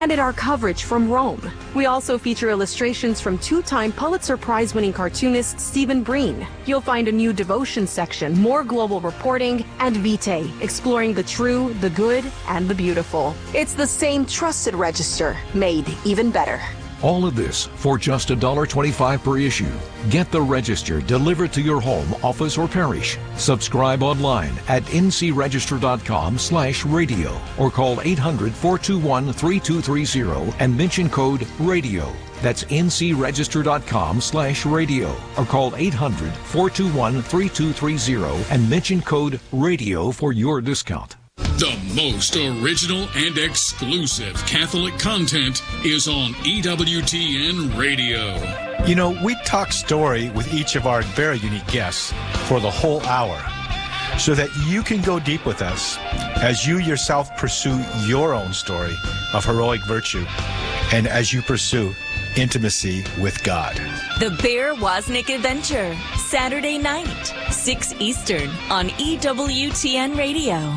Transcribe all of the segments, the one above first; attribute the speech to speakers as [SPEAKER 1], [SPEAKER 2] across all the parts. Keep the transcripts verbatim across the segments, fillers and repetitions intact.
[SPEAKER 1] And in our coverage from Rome, we also feature illustrations from two-time Pulitzer Prize-winning cartoonist Stephen Breen. You'll find a new devotion section, more global reporting, and Vitae, exploring the true, the good, and the beautiful. It's the same trusted register, made even better.
[SPEAKER 2] All of this for just one dollar twenty-five per issue. Get the Register delivered to your home, office, or parish. Subscribe online at ncregister.com slash radio or call eight hundred, four two one, three two three zero and mention code RADIO. That's ncregister.com slash radio or call eight hundred, four two one, three two three zero and mention code RADIO for your discount.
[SPEAKER 3] The most original and exclusive Catholic content is on E W T N Radio.
[SPEAKER 4] You know, we talk story with each of our very unique guests for the whole hour so that you can go deep with us as you yourself pursue your own story of heroic virtue and as you pursue intimacy with God.
[SPEAKER 5] The Bear Wozniak Adventure, Saturday night, six Eastern on E W T N Radio.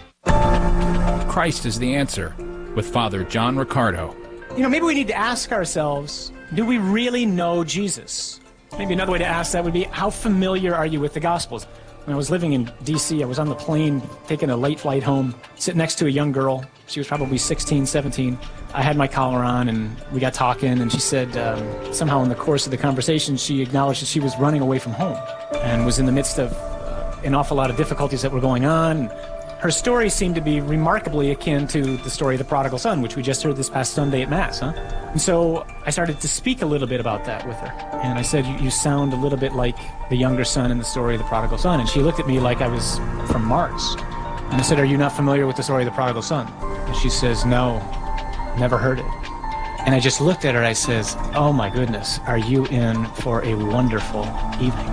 [SPEAKER 6] Christ is the answer with Father John Riccardo.
[SPEAKER 7] You know, maybe we need to ask ourselves, do we really know Jesus? Maybe another way to ask that would be, how familiar are you with the Gospels? When I was living in D C, I was on the plane taking a late flight home, sitting next to a young girl. She was probably sixteen, seventeen. I had my collar on, and we got talking, and she said um, somehow in the course of the conversation, she acknowledged that she was running away from home and was in the midst of uh, an awful lot of difficulties that were going on. Her story seemed to be remarkably akin to the story of the prodigal son, which we just heard this past Sunday at Mass, huh? And so I started to speak a little bit about that with her. And I said, you, you sound a little bit like the younger son in the story of the prodigal son. And she looked at me like I was from Mars. And I said, are you not familiar with the story of the prodigal son? And she says, no, never heard it. And I just looked at her and I says, oh my goodness, are you in for a wonderful evening?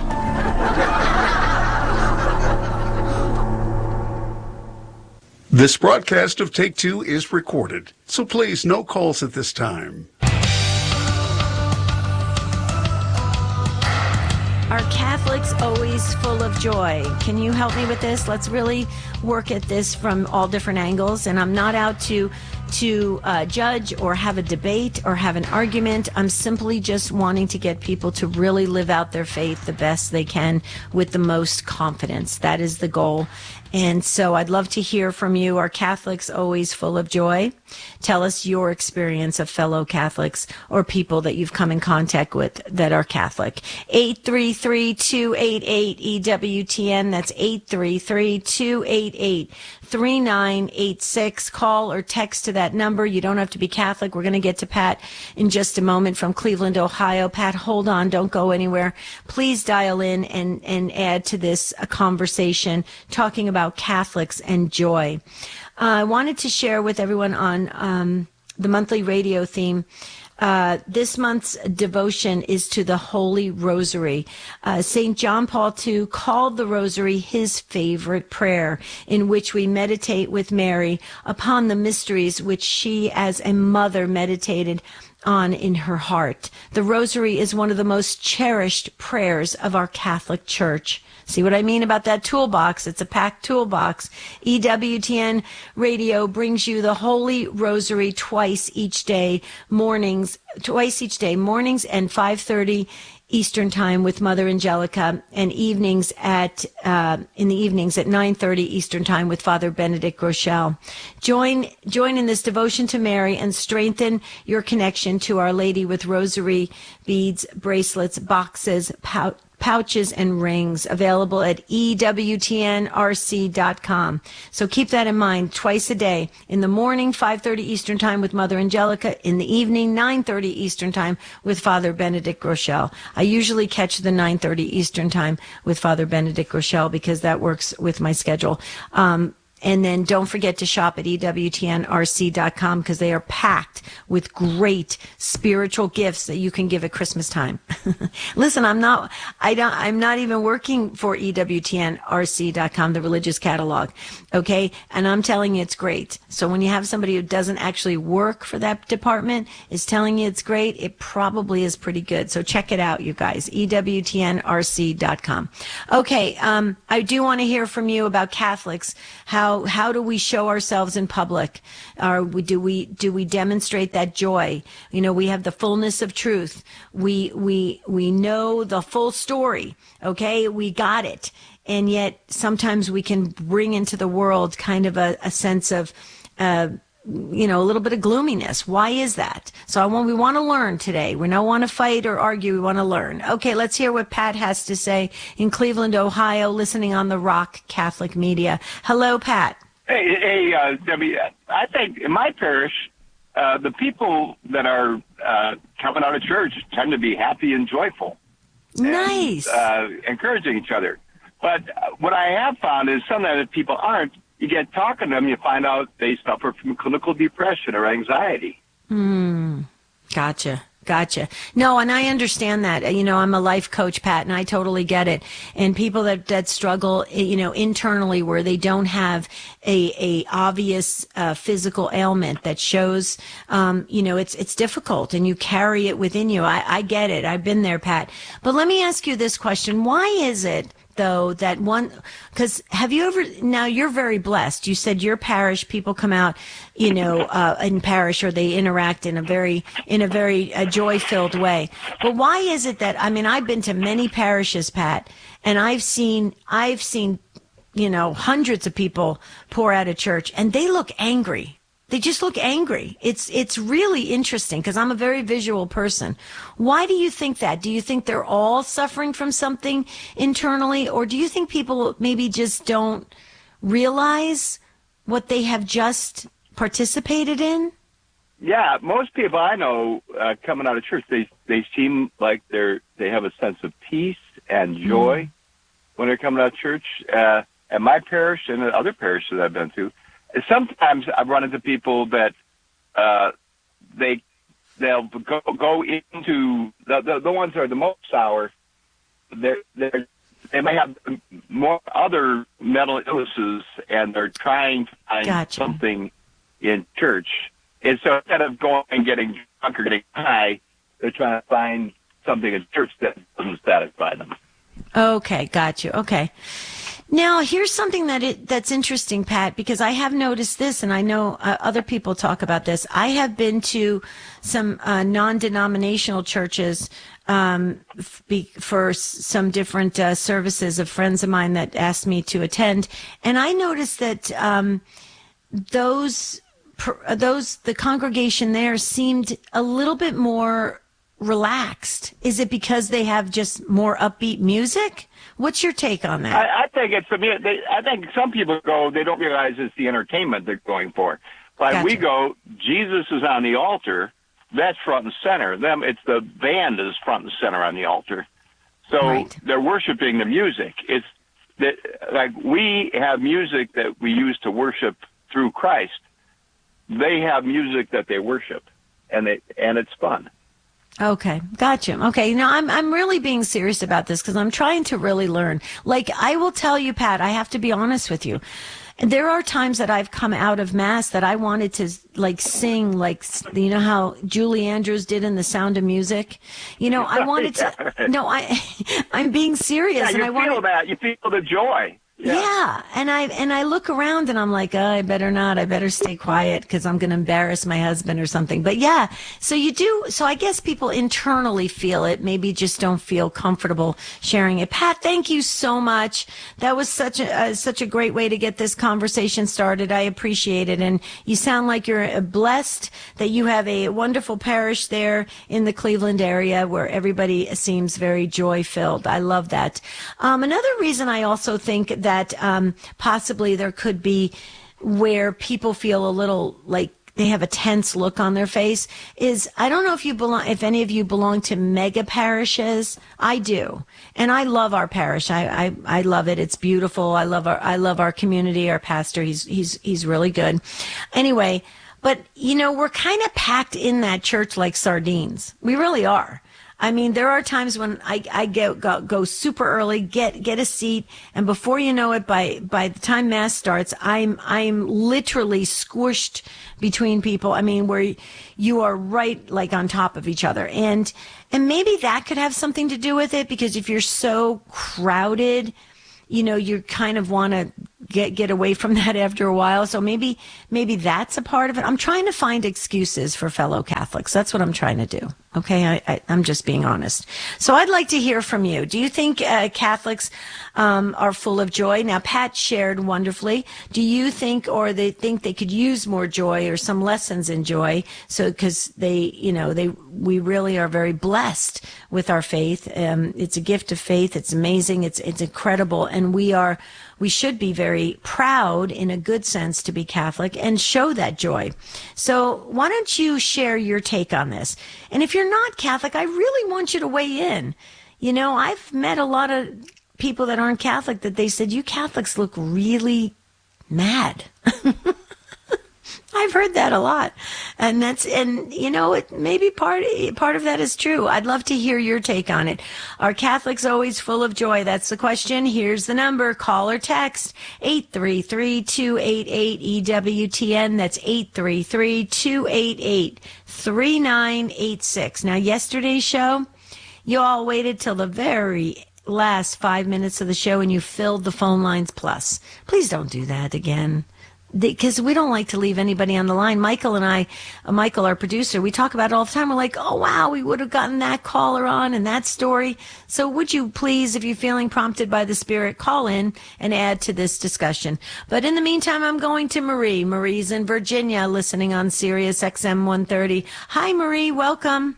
[SPEAKER 8] This broadcast of Take Two is recorded, so please no calls at this time.
[SPEAKER 9] Are Catholics always full of joy? Can you help me with this? Let's really work at this from all different angles. And I'm not out to to uh, judge or have a debate or have an argument. I'm simply just wanting to get people to really live out their faith the best they can with the most confidence. That is the goal. And so I'd love to hear from you. Are Catholics always full of joy? Tell us your experience of fellow Catholics or people that you've come in contact with that are Catholic. eight three three, two eight eight, E W T N. That's eight three three, two eight eight, three nine eight six. Call or text to that number. You don't have to be Catholic. We're going to get to Pat in just a moment from Cleveland, Ohio. Pat, hold on. Don't go anywhere. Please dial in and, and add to this a conversation talking about Catholics and joy. Uh, I wanted to share with everyone on um, the monthly radio theme. Uh, this month's devotion is to the Holy Rosary. Uh, Saint John Paul the Second called the Rosary his favorite prayer, in which we meditate with Mary upon the mysteries which she as a mother meditated on in her heart. The Rosary is one of the most cherished prayers of our Catholic Church. See what I mean about that toolbox? It's a packed toolbox. E W T N Radio brings you the Holy Rosary twice each day, mornings, twice each day, mornings and five thirty Eastern Time with Mother Angelica, and evenings at uh, in the evenings at nine thirty Eastern Time with Father Benedict Groeschel. Join join in this devotion to Mary and strengthen your connection to Our Lady with rosary beads, bracelets, boxes, pouch. pouches and rings, available at E W T N R C dot com. So keep that in mind. Twice a day. In the morning, five thirty Eastern Time with Mother Angelica. In the evening, nine thirty Eastern Time with Father Benedict Groeschel. I usually catch the nine thirty Eastern Time with Father Benedict Groeschel because that works with my schedule. Um, And then don't forget to shop at E W T N R C dot com because they are packed with great spiritual gifts that you can give at Christmas time. Listen, I'm not, I don't, I'm not even working for E W T N R C dot com, the religious catalog. Okay. And I'm telling you it's great. So when you have somebody who doesn't actually work for that department is telling you it's great, it probably is pretty good. So check it out, you guys. E W T N R C dot com. Okay. Um, I do want to hear from you about Catholics, how how how do we show ourselves in public? Are we, do we do we demonstrate that joy? You know, we have the fullness of truth. We we we know the full story. Okay, we got it. And yet sometimes we can bring into the world kind of a, a sense of, uh, you know, a little bit of gloominess. Why is that? So I want, we want to learn today. We don't want to fight or argue. We want to learn. Okay, let's hear what Pat has to say in Cleveland, Ohio, listening on the Rock Catholic Media. Hello, Pat.
[SPEAKER 10] Hey, hey, uh, Debbie, I think in my parish, uh, the people that are uh, coming out of church tend to be happy and joyful.
[SPEAKER 9] Nice.
[SPEAKER 10] And, uh, encouraging each other. But what I have found is sometimes people aren't. You get talking to them, you find out they suffer from clinical depression or anxiety.
[SPEAKER 9] Hmm. Gotcha. Gotcha. No, and I understand that. You know, I'm a life coach, Pat, and I totally get it. And people that, that struggle, you know, internally where they don't have a, a obvious uh, physical ailment that shows, um, you know, it's it's difficult and you carry it within you. I, I get it. I've been there, Pat. But let me ask you this question. Why is it, though, that one, because have you ever, now you're very blessed. You said your parish, people come out, you know, uh, in parish, or they interact in a very, in a very uh, joy-filled way. But why is it that, I mean, I've been to many parishes, Pat, and I've seen, I've seen, you know, hundreds of people pour out of church, and they look angry. They just look angry. It's it's really interesting because I'm a very visual person. Why do you think that? Do you think they're all suffering from something internally, or do you think people maybe just don't realize what they have just participated in?
[SPEAKER 10] Yeah, most people I know uh, coming out of church, they they seem like they're they have a sense of peace and joy mm. when they're coming out of church. Uh, at my parish and at other parishes I've been to. Sometimes I've run into people that uh, they they'll go, go into the, the the ones that are the most sour. They're, they're, they may have more other mental illnesses, and they're trying to find
[SPEAKER 9] gotcha.
[SPEAKER 10] something in church. And so instead of going and getting drunk or getting high, they're trying to find something in church that doesn't satisfy them.
[SPEAKER 9] Okay, got you. Okay. Now, here's something that it, that's interesting, Pat, because I have noticed this, and I know uh, other people talk about this. I have been to some uh, non-denominational churches um, f- be, for s- some different uh, services of friends of mine that asked me to attend, and I noticed that um, those per, those the congregation there seemed a little bit more relaxed. Is it because they have just more upbeat music? What's your take on that?
[SPEAKER 10] I, I think it's. They, I think some people go. They don't realize it's the entertainment they're going for. Like gotcha. We go, Jesus is on the altar. That's front and center. Them, it's the band is front and center on the altar. So right. They're worshiping the music. It's that like we have music that we use to worship through Christ. They have music that they worship, and they and it's fun.
[SPEAKER 9] Okay, gotcha. Okay, you know, I'm I'm really being serious about this because I'm trying to really learn. Like, I will tell you, Pat, I have to be honest with you. There are times that I've come out of Mass that I wanted to, like, sing, like, you know how Julie Andrews did in The Sound of Music? You know, I wanted to, no, I, I'm being serious.
[SPEAKER 10] Yeah, you
[SPEAKER 9] and I
[SPEAKER 10] feel
[SPEAKER 9] wanted,
[SPEAKER 10] that. You feel the joy.
[SPEAKER 9] Yeah. yeah, and I and I look around and I'm like, oh, I better not. I better stay quiet because I'm going to embarrass my husband or something. But yeah, so you do. So I guess people internally feel it, maybe just don't feel comfortable sharing it. Pat, thank you so much. That was such a uh, such a great way to get this conversation started. I appreciate it, and you sound like you're blessed that you have a wonderful parish there in the Cleveland area where everybody seems very joy filled. I love that. Um, another reason I also think that um, possibly there could be where people feel a little like they have a tense look on their face is, I don't know if you belong, if any of you belong to mega parishes. I do. And I love our parish. I, I, I love it. It's beautiful. I love our, I love our community, our pastor. He's, he's, he's really good. Anyway, but you know, we're kind of packed in that church like sardines. We really are. I mean, there are times when I, I go, go go super early, get get a seat, and before you know it, by by the time Mass starts, I'm I'm literally squished between people. I mean, where you are right like on top of each other, and and maybe that could have something to do with it, because if you're so crowded, you know, you kind of want to get get away from that after a while. So maybe maybe that's a part of it. I'm trying to find excuses for fellow Catholics. That's what I'm trying to do. Okay, I, I, I'm just being honest. So I'd like to hear from you. Do you think uh, Catholics um, are full of joy? Now, Pat shared wonderfully. Do you think, or they think they could use more joy or some lessons in joy? So, because they, you know, they, we really are very blessed with our faith. Um, it's a gift of faith. It's amazing. It's it's incredible, and we are. We should be very proud in a good sense to be Catholic and show that joy. So why don't you share your take on this? And if you're not Catholic, I really want you to weigh in. You know, I've met a lot of people that aren't Catholic that they said, you Catholics look really mad. I've heard that a lot. And that's, and you know, it maybe part, part of that is true. I'd love to hear your take on it. Are Catholics always full of joy? That's the question. Here's the number. Call or text eight three three, two eight eight, E W T N. That's eight three three, two eight eight, three nine eight six. Now, yesterday's show, you all waited till the very last five minutes of the show and you filled the phone lines plus. Please don't do that again. Because we don't like to leave anybody on the line. Michael and I, uh, Michael, our producer, we talk about it all the time. We're like, oh, wow, we would have gotten that caller on and that story. So would you please, if you're feeling prompted by the Spirit, call in and add to this discussion. But in the meantime, I'm going to Marie. Marie's in Virginia listening on Sirius X M one thirty. Hi, Marie. Welcome.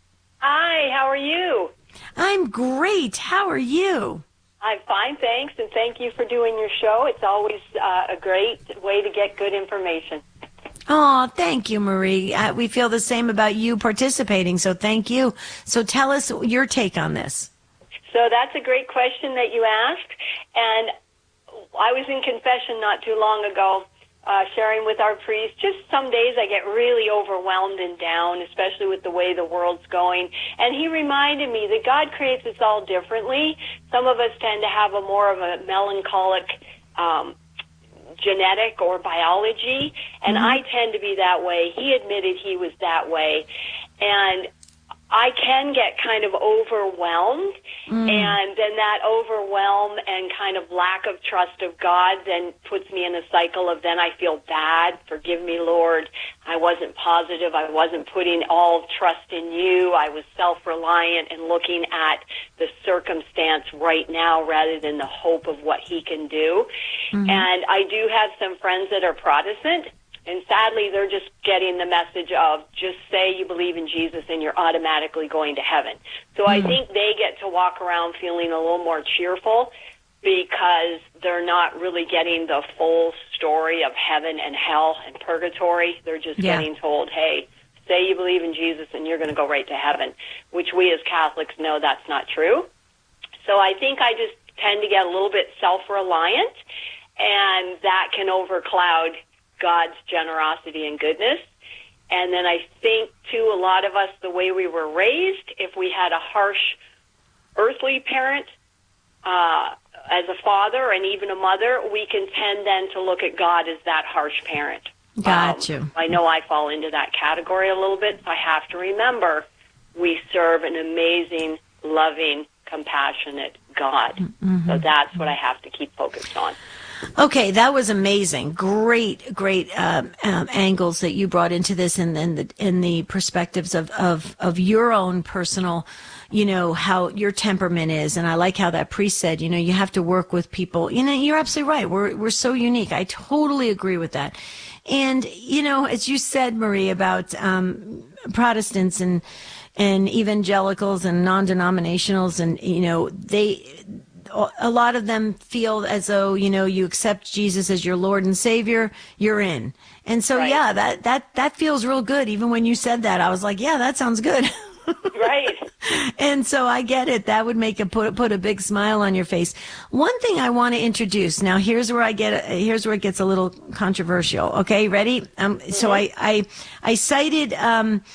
[SPEAKER 11] Hi. How are you?
[SPEAKER 9] I'm great. How are you?
[SPEAKER 11] I'm fine, thanks, and thank you for doing your show. It's always uh, a great way to get good information.
[SPEAKER 9] Oh, thank you, Marie. Uh, we feel the same about you participating, so thank you. So tell us your take on this.
[SPEAKER 11] So that's a great question that you asked, and I was in confession not too long ago, uh, sharing with our priest. Just some days I get really overwhelmed and down, especially with the way the world's going. And he reminded me that God creates us all differently. Some of us tend to have a more of a melancholic um, genetic or biology, and mm-hmm. I tend to be that way. He admitted he was that way. And I can get kind of overwhelmed, mm. and then that overwhelm and kind of lack of trust of God then puts me in a cycle of then I feel bad. Forgive me, Lord. I wasn't positive. I wasn't putting all trust in you. I was self-reliant and looking at the circumstance right now rather than the hope of what he can do. Mm-hmm. And I do have some friends that are Protestant, and sadly, they're just getting the message of just say you believe in Jesus and you're automatically going to heaven. So mm-hmm. I think they get to walk around feeling a little more cheerful because they're not really getting the full story of heaven and hell and purgatory. They're just yeah. getting told, hey, say you believe in Jesus and you're going to go right to heaven, which we as Catholics know that's not true. So I think I just tend to get a little bit self-reliant, and that can overcloud God's generosity and goodness. And then I think, too, a lot of us, the way we were raised, if we had a harsh earthly parent uh, as a father and even a mother, we can tend then to look at God as that harsh parent.
[SPEAKER 9] Got you.
[SPEAKER 11] Um, I know I fall into that category a little bit, so I have to remember we serve an amazing, loving, compassionate God. Mm-hmm. So that's what I have to keep focused on.
[SPEAKER 9] Okay, that was amazing. Great, great um, um, angles that you brought into this, and then the in the perspectives of, of of your own personal, you know, how your temperament is. And I like how that priest said, you know, you have to work with people. You know, you're absolutely right. We're we're so unique. I totally agree with that. And you know, as you said, Marie, about um, Protestants and and evangelicals and non-denominationals, and you know, they. A lot of them feel as though, you know, you accept Jesus as your Lord and Savior, you're in. And so, right. yeah, that, that, that feels real good. Even when you said that, I was like, yeah, that sounds good.
[SPEAKER 11] Right.
[SPEAKER 9] And so I get it. That would make a put, put a big smile on your face. One thing I want to introduce. Now, here's where I get, here's where it gets a little controversial. Okay, ready? Um, mm-hmm. So I, I, I cited, um,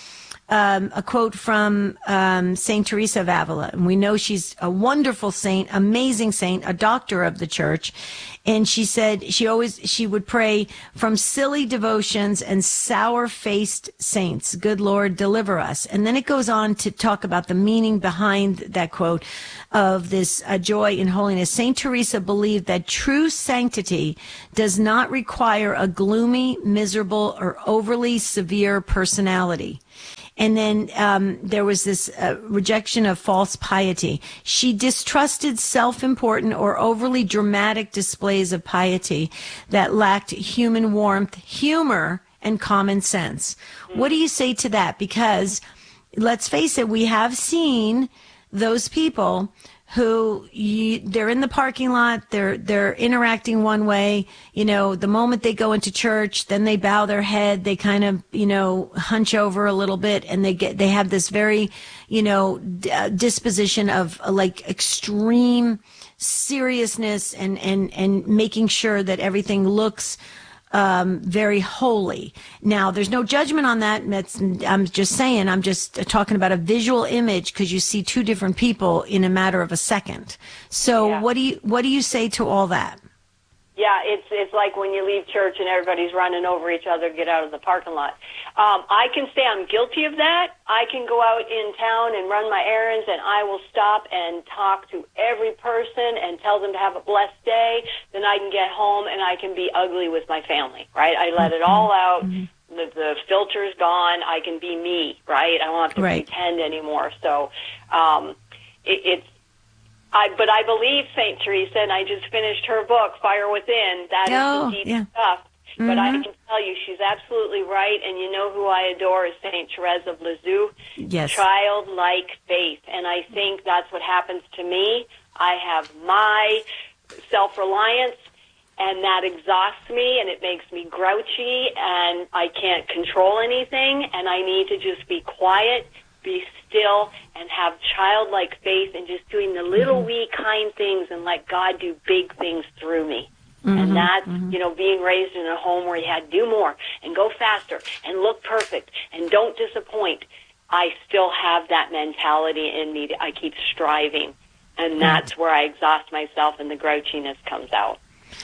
[SPEAKER 9] um, a quote from um, Saint Teresa of Avila. And we know she's a wonderful saint, amazing saint, a doctor of the church. And she said she always, she would pray from silly devotions and sour-faced saints. Good Lord, deliver us. And then it goes on to talk about the meaning behind that quote of this uh, joy in holiness. Saint Teresa believed that true sanctity does not require a gloomy, miserable, or overly severe personality. And then um, there was this uh, rejection of false piety. She distrusted self-important or overly dramatic displays of piety that lacked human warmth, humor, and common sense. What do you say to that? Because let's face it, we have seen those people who you, they're in the parking lot, they're they're interacting one way, you know, the moment they go into church, then they bow their head, they kind of, you know, hunch over a little bit, and they get they have this very, you know, d- uh, disposition of uh, like extreme seriousness and and and making sure that everything looks Um, very holy. Now, there's no judgment on that. That's, I'm just saying, I'm just talking about a visual image, because you see two different people in a matter of a second. So
[SPEAKER 11] Yeah.
[SPEAKER 9] what do you, what do you say to all that?
[SPEAKER 11] Yeah, it's it's like when you leave church and everybody's running over each other to get out of the parking lot. Um, I can say I'm guilty of that. I can go out in town and run my errands, and I will stop and talk to every person and tell them to have a blessed day. Then I can get home and I can be ugly with my family, right? I let it all out. Mm-hmm. The, the filter's gone. I can be me, right? I don't have to right. pretend anymore. So um, it, it's. I, but I believe Saint Teresa, and I just finished her book, Fire Within. That is
[SPEAKER 9] oh,
[SPEAKER 11] some deep
[SPEAKER 9] yeah.
[SPEAKER 11] stuff.
[SPEAKER 9] Mm-hmm.
[SPEAKER 11] But I can tell you, she's absolutely right. And you know who I adore is Saint Therese of Lisieux.
[SPEAKER 9] Yes.
[SPEAKER 11] Childlike faith. And I think that's what happens to me. I have my self-reliance, and that exhausts me, and it makes me grouchy, and I can't control anything, and I need to just be quiet, be still, and have childlike faith, and just doing the little mm-hmm. wee kind things and let God do big things through me. Mm-hmm. And that's, mm-hmm. you know, being raised in a home where you had to do more and go faster and look perfect and don't disappoint. I still have that mentality in me. I keep striving, and that's mm-hmm. where I exhaust myself and the grouchiness comes out.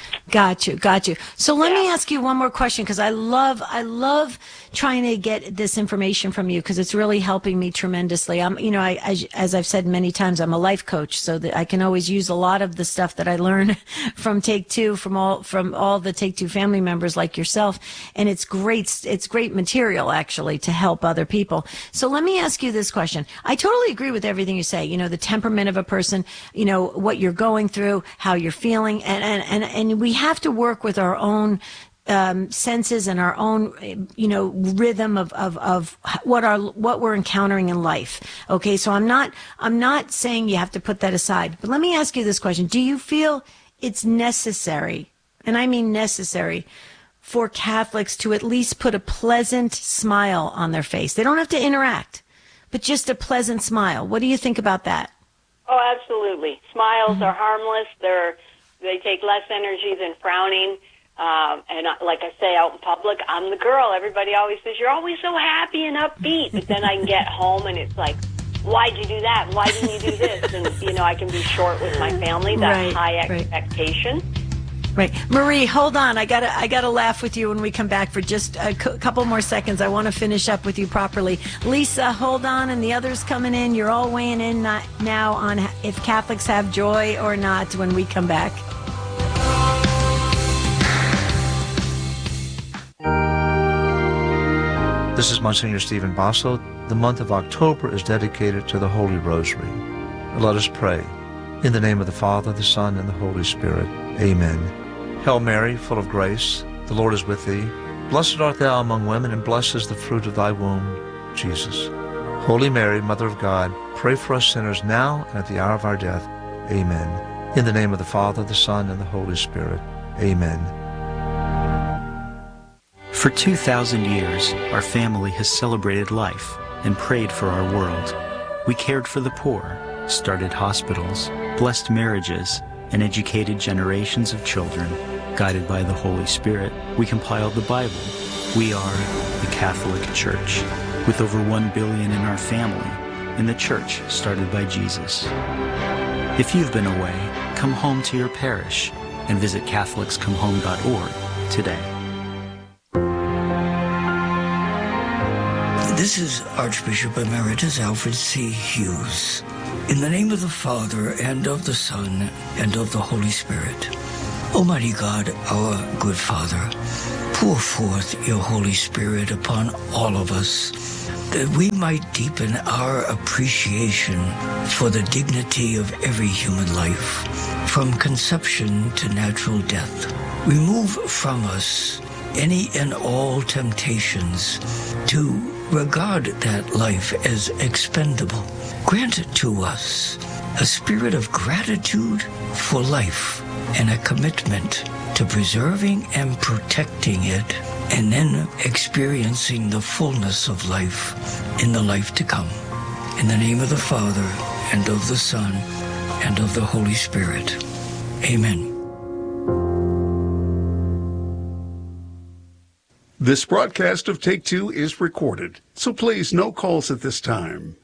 [SPEAKER 9] Got you, got you. So let
[SPEAKER 11] yeah.
[SPEAKER 9] me ask you one more question, because I love, I love trying to get this information from you, because it's really helping me tremendously. I'm, you know, I, as, as I've said many times, I'm a life coach, so that I can always use a lot of the stuff that I learn from Take Two, from all, from all the Take Two family members like yourself, and it's great, it's great material actually to help other people. So let me ask you this question. I totally agree with everything you say. You know, the temperament of a person, you know, what you're going through, how you're feeling, and and and, and we have to work with our own um, senses and our own, you know, rhythm of, of, of what our, what we're encountering in life. Okay. So I'm not, I'm not saying you have to put that aside, but let me ask you this question. Do you feel it's necessary, and I mean necessary, for Catholics to at least put a pleasant smile on their face? They don't have to interact, but just a pleasant smile. What do you think about that?
[SPEAKER 11] Oh, absolutely. Smiles mm-hmm. are harmless. They're, They take less energy than frowning. Um, and like I say, out in public, I'm the girl. Everybody always says, you're always so happy and upbeat. But then I can get home and it's like, why'd you do that? And why didn't you do this? And, you know, I can be short with my family. That right, high expectation.
[SPEAKER 9] Right. Marie, hold on. I gotta, I gotta laugh with you when we come back for just a c- couple more seconds. I want to finish up with you properly. Lisa, hold on, and the others coming in. You're all weighing in not now on if Catholics have joy or not when we come back.
[SPEAKER 12] This is Monsignor Stephen Basso. The month of October is dedicated to the Holy Rosary. Let us pray. In the name of the Father, the Son, and the Holy Spirit. Amen. Hail Mary, full of grace, the Lord is with thee. Blessed art thou among women, and blessed is the fruit of thy womb, Jesus. Holy Mary, Mother of God, pray for us sinners now and at the hour of our death. Amen. In the name of the Father, the Son, and the Holy Spirit. Amen.
[SPEAKER 13] For two thousand years, our family has celebrated life and prayed for our world. We cared for the poor, started hospitals, blessed marriages, and educated generations of children. Guided by the Holy Spirit, we compiled the Bible. We are the Catholic Church. with over one billion in our family, in the church started by Jesus. If you've been away, come home to your parish and visit Catholics Come Home dot org today.
[SPEAKER 14] This is Archbishop Emeritus Alfred C. Hughes. In the name of the Father, and of the Son, and of the Holy Spirit. Almighty God, our good Father, pour forth your Holy Spirit upon all of us, that we might deepen our appreciation for the dignity of every human life, from conception to natural death. Remove from us any and all temptations to regard that life as expendable. Grant to us a spirit of gratitude for life and a commitment to preserving and protecting it, and then experiencing the fullness of life in the life to come. In the name of the Father, and of the Son, and of the Holy Spirit. Amen.
[SPEAKER 8] This broadcast of Take Two is recorded, so please no calls at this time.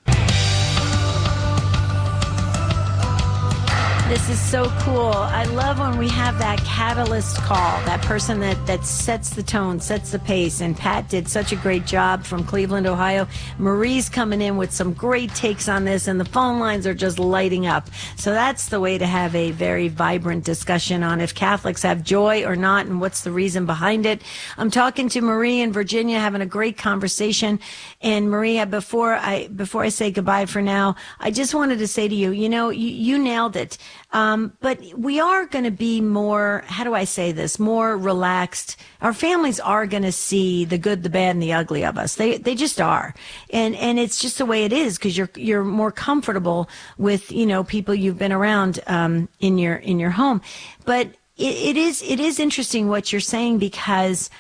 [SPEAKER 9] This is so cool. I love when we have that catalyst call, that person that, that sets the tone, sets the pace. And Pat did such a great job from Cleveland, Ohio. Marie's coming in with some great takes on this, and the phone lines are just lighting up. So that's the way to have a very vibrant discussion on if Catholics have joy or not, and what's the reason behind it. I'm talking to Marie in Virginia, having a great conversation. And Maria, before I before I say goodbye for now, I just wanted to say to you, you know, you, you nailed it. Um, but we are going to be more, how do I say this, more relaxed. Our families are going to see the good, the bad, and the ugly of us. They they just are. And and it's just the way it is, because you're you're more comfortable with, you know, people you've been around um, in your in your home. But it, it is it is interesting what you're saying, because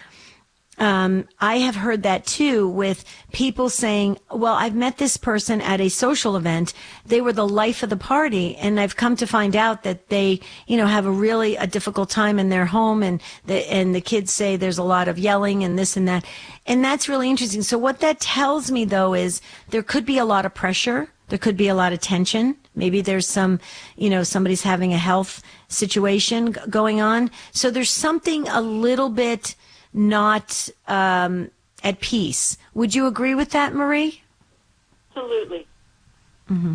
[SPEAKER 9] Um, I have heard that too, with people saying, well, I've met this person at a social event. They were the life of the party. And I've come to find out that they, you know, have a really a difficult time in their home. And the, and the kids say there's a lot of yelling and this and that. And that's really interesting. So what that tells me, though, is there could be a lot of pressure. There could be a lot of tension. Maybe there's some, you know, somebody's having a health situation g- going on. So there's something a little bit not um, at peace. Would you agree with that, Marie?
[SPEAKER 11] Absolutely.
[SPEAKER 9] Mm-hmm.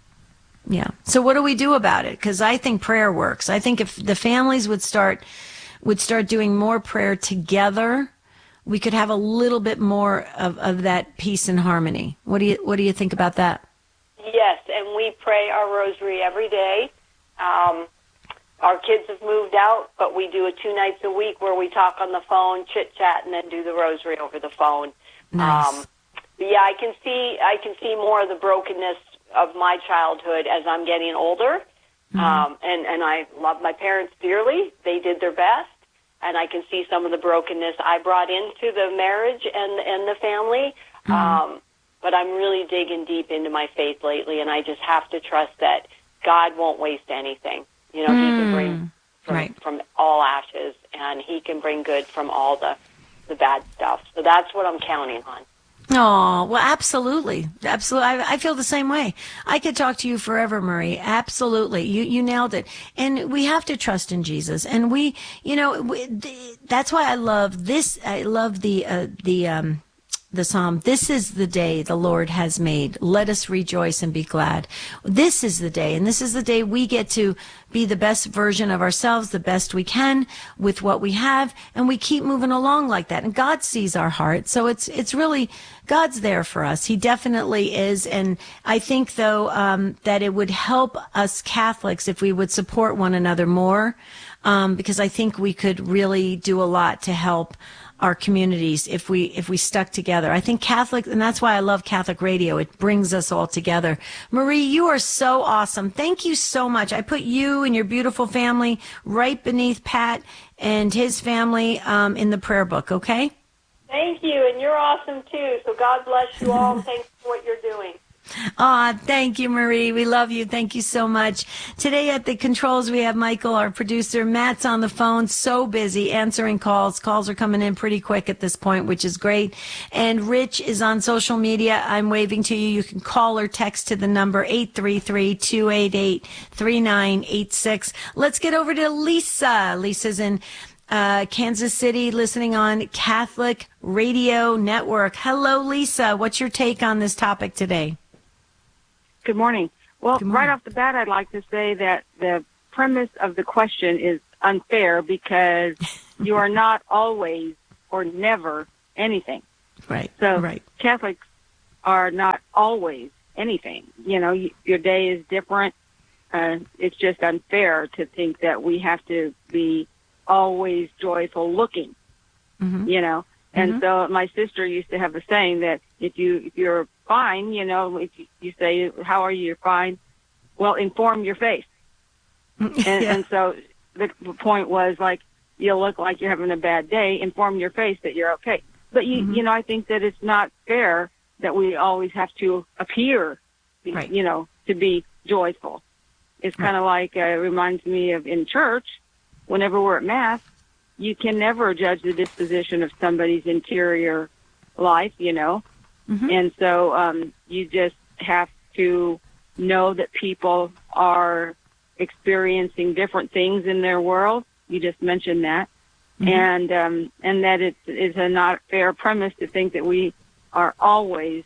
[SPEAKER 9] Yeah. So what do we do about it? Because I think prayer works. I think if the families would start would start doing more prayer together, we could have a little bit more of, of that peace and harmony. What do you What do you think about that?
[SPEAKER 11] Yes, and we pray our rosary every day. Um, Our kids have moved out, but we do it two nights a week where we talk on the phone, chit-chat, and then do the rosary over the phone.
[SPEAKER 9] Nice.
[SPEAKER 11] Um, yeah, I can see I can see more of the brokenness of my childhood as I'm getting older. Mm-hmm. Um, and, and I love my parents dearly. They did their best. And I can see some of the brokenness I brought into the marriage and, and the family. Mm-hmm. Um, but I'm really digging deep into my faith lately, and I just have to trust that God won't waste anything. You know, mm, he can bring from,
[SPEAKER 9] right.
[SPEAKER 11] from all ashes, and he can bring good from all the, the bad stuff. So that's what I'm counting on.
[SPEAKER 9] Oh, well, absolutely. Absolutely. I, I feel the same way. I could talk to you forever, Marie. Absolutely. You, you nailed it. And we have to trust in Jesus. And we, you know, we, th- that's why I love this. I love the, uh, the, um, the psalm, this is the day the Lord has made. Let us rejoice and be glad. This is the day, and this is the day we get to be the best version of ourselves, the best we can with what we have, and we keep moving along like that. And God sees our heart, so it's it's really, God's there for us. He definitely is, and I think, though, um, that it would help us Catholics if we would support one another more, um, because I think we could really do a lot to help our communities if we if we stuck together. I think Catholic, and that's why I love Catholic radio. It brings us all together. Marie, you are so awesome. Thank you so much. I put you and your beautiful family right beneath Pat and his family um, in the prayer book, okay?
[SPEAKER 11] Thank you, and you're awesome too. So God bless you all, and thanks for what you're doing.
[SPEAKER 9] Aw, thank you, Marie. We love you. Thank you so much. Today at the controls, we have Michael, our producer. Matt's on the phone, so busy answering calls. Calls are coming in pretty quick at this point, which is great. And Rich is on social media. I'm waving to you. You can call or text to the number eight three three, two eight eight, three nine eight six. Let's get over to Lisa. Lisa's in uh, Kansas City, listening on Catholic Radio Network. Hello, Lisa. What's your take on this topic today?
[SPEAKER 15] Good morning. Well,
[SPEAKER 9] Good morning.
[SPEAKER 15] right off the bat, I'd like to say that the premise of the question is unfair because you are not always or never anything.
[SPEAKER 9] Right.
[SPEAKER 15] So
[SPEAKER 9] right.
[SPEAKER 15] Catholics are not always anything. You know, y- your day is different. Uh, it's just unfair to think that we have to be always joyful looking,
[SPEAKER 9] Mm-hmm.
[SPEAKER 15] you know. And
[SPEAKER 9] Mhm.
[SPEAKER 15] so my sister used to have a saying that if you if you're fine, you know, if you, you say, "How are you?" You're fine. Well, inform your face. And,
[SPEAKER 9] Yeah.
[SPEAKER 15] and so the, the point was like, you look like you're having a bad day. Inform your face that you're okay. But you
[SPEAKER 9] Mhm.
[SPEAKER 15] you know, I think that it's not fair that we always have to appear,
[SPEAKER 9] Right.
[SPEAKER 15] you know, to be joyful. It's kind of like uh, it reminds me of in church. Whenever we're at Mass, you can never judge the disposition of somebody's interior life, you know.
[SPEAKER 9] Mhm.
[SPEAKER 15] And so um, you just have to know that people are experiencing different things in their world. You just mentioned that.
[SPEAKER 9] Mhm.
[SPEAKER 15] And um, and that it is a not fair premise to think that we are always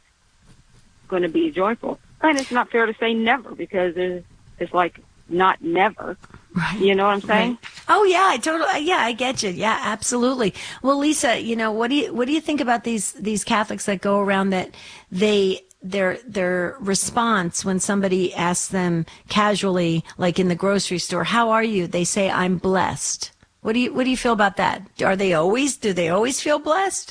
[SPEAKER 15] going to be joyful. And it's not fair to say never because it's, it's like not never.
[SPEAKER 9] Right.
[SPEAKER 15] You know what I'm saying?
[SPEAKER 9] Right. Oh yeah, I totally. Yeah, I get you. Yeah, absolutely. Well, Lisa, you know, what do you what do you think about these these Catholics that go around that they their their response when somebody asks them casually, like in the grocery store, "How are you?" They say, "I'm blessed." What do you what do you feel about that? Are they always do they always feel blessed?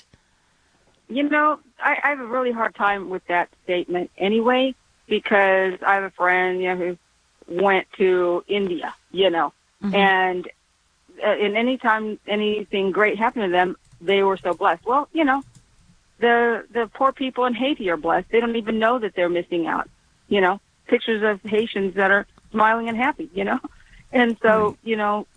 [SPEAKER 15] You know, I, I have a really hard time with that statement anyway, because I have a friend, you know, who went to India, you know,
[SPEAKER 9] Mhm.
[SPEAKER 15] and uh, and any time anything great happened to them, they were so blessed. Well, you know, the the poor people in Haiti are blessed. They don't even know that they're missing out. You know, pictures of Haitians that are smiling and happy, you know, and so
[SPEAKER 9] Right.
[SPEAKER 15] you know,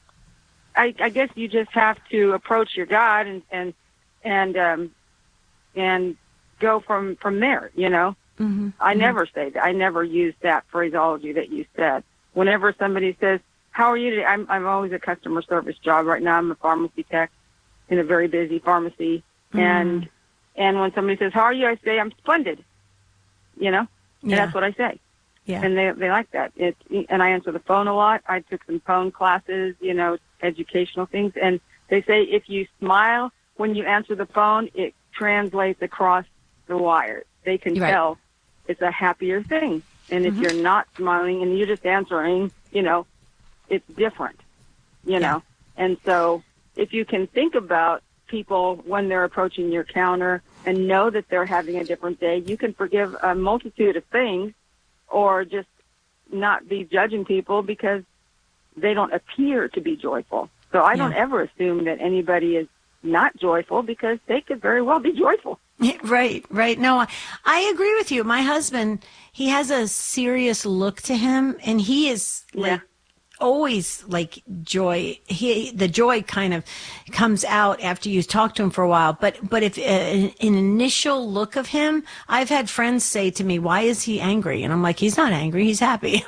[SPEAKER 15] I, I guess you just have to approach your God and and and um, and go from from there, you know.
[SPEAKER 9] Mm-hmm.
[SPEAKER 15] I never say that. I never use that phraseology that you said. Whenever somebody says, "How are you today?" I'm I'm always a customer service job right now. I'm a pharmacy tech in a very busy pharmacy,
[SPEAKER 9] Mm.
[SPEAKER 15] and and when somebody says, "How are you?" I say, "I'm splendid." You know, and
[SPEAKER 9] Yeah.
[SPEAKER 15] that's what I say.
[SPEAKER 9] Yeah.
[SPEAKER 15] And they they like that. It and I answer the phone a lot. I took some phone classes, you know, educational things, and they say if you smile when you answer the phone, it translates across the wire. They can
[SPEAKER 9] Right.
[SPEAKER 15] tell it's a happier thing. And if
[SPEAKER 9] Mhm.
[SPEAKER 15] you're not smiling and you're just answering, you know, it's different, you know. And so if you can think about people when they're approaching your counter and know that they're having a different day, you can forgive a multitude of things or just not be judging people because they don't appear to be joyful. So I don't
[SPEAKER 9] Yeah.
[SPEAKER 15] ever assume that anybody is not joyful because they could very well be joyful.
[SPEAKER 9] Right, right. No, I, I agree with you. My husband, he has a serious look to him, and he is like always like joy. He the joy kind of comes out after you talk to him for a while. But but if uh, an, an initial look of him, I've had friends say to me, "Why is he angry?" And I'm like, "He's not angry. He's happy."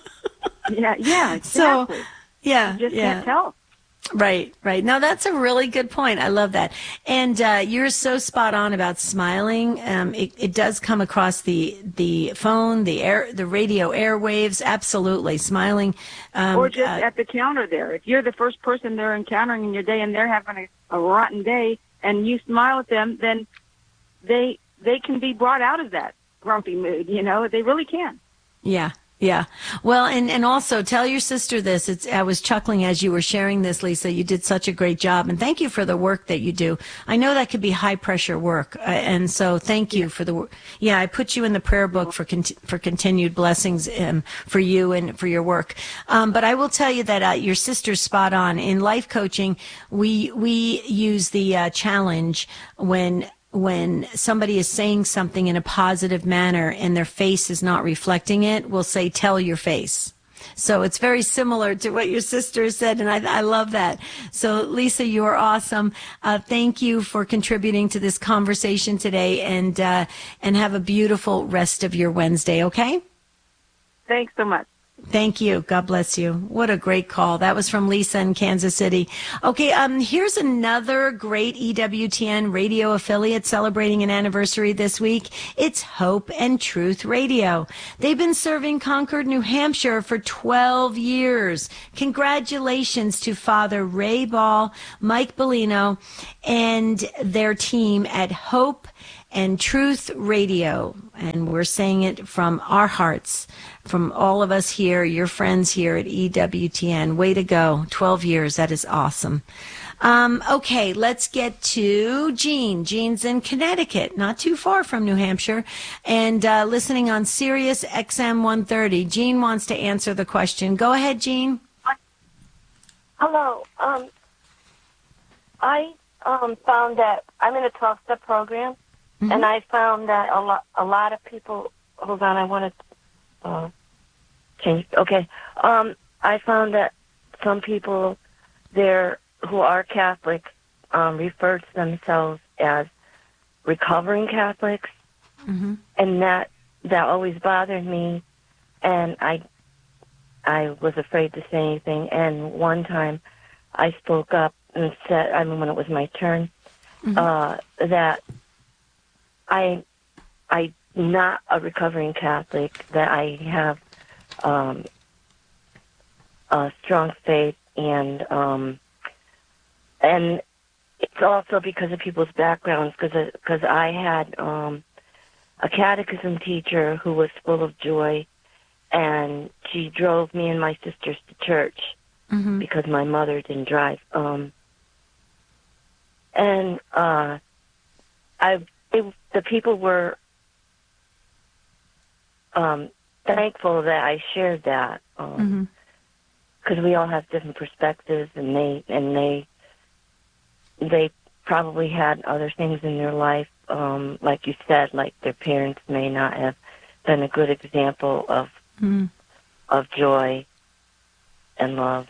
[SPEAKER 15] Yeah, yeah,
[SPEAKER 9] So,
[SPEAKER 15] exactly.
[SPEAKER 9] yeah,
[SPEAKER 15] You just
[SPEAKER 9] yeah.
[SPEAKER 15] can't tell.
[SPEAKER 9] Right, right. No, that's a really good point. I love that. And uh, you're so spot on about smiling. Um, it, it does come across the the phone, the air, the radio airwaves. Absolutely, smiling. Um,
[SPEAKER 15] or just
[SPEAKER 9] uh,
[SPEAKER 15] at the counter there. If you're the first person they're encountering in your day and they're having a, a rotten day and you smile at them, then they they can be brought out of that grumpy mood, you know, they really can.
[SPEAKER 9] Yeah. Yeah. Well, and, and also tell your sister this. It's, I was chuckling as you were sharing this, Lisa. You did such a great job. And thank you for the work that you do. I know that could be high pressure work. Uh, and so thank you for the work. Yeah. I put you in the prayer book for, con- for continued blessings um, for you and for your work. Um, but I will tell you that uh, your sister's spot on. In life coaching, we, we use the uh, challenge when when somebody is saying something in a positive manner and their face is not reflecting it, we'll say, tell your face. So it's very similar to what your sister said, and I, I love that. So, Lisa, you are awesome. Uh, thank you for contributing to this conversation today, and uh, and have a beautiful rest of your Wednesday, okay?
[SPEAKER 15] Thanks so much.
[SPEAKER 9] Thank you. God bless you. What a great call. That was from Lisa in Kansas City. Okay, um, here's another great E W T N radio affiliate celebrating an anniversary this week. It's Hope and Truth Radio. They've been serving Concord, New Hampshire for twelve years. Congratulations to Father Ray Ball, Mike Bellino, and their team at Hope and Truth Radio. And we're saying it from our hearts, from all of us here, your friends here at E W T N. Way to go. twelve years. That is awesome. Um, okay, let's get to Jean. Jean's in Connecticut, not too far from New Hampshire, and uh, listening on Sirius X M one thirty. Jean wants to answer the question. Go ahead, Jean.
[SPEAKER 16] Hello. Um, I um, found that I'm in a twelve-step program, mm-hmm. and I found that a lot, a lot of people. Hold on, I want to uh, change. Okay, um, I found that some people there who are Catholic um, refer to themselves as recovering Catholics, mm-hmm. and that that always bothered me, and I I was afraid to say anything. And one time, I spoke up and said, I mean, when it was my turn, mm-hmm. uh, that I I'm not a recovering Catholic, that I have um, a strong faith, and um, and it's also because of people's backgrounds, because because I had um, a catechism teacher who was full of joy, and she drove me and my sisters to church mm-hmm. because my mother didn't drive. Um, and uh, I, it, the people were um, thankful that I shared that, because um, mm-hmm. we all have different perspectives, and they and they they probably had other things in their life, um, like you said, like their parents may not have been a good example of mm. of joy and love.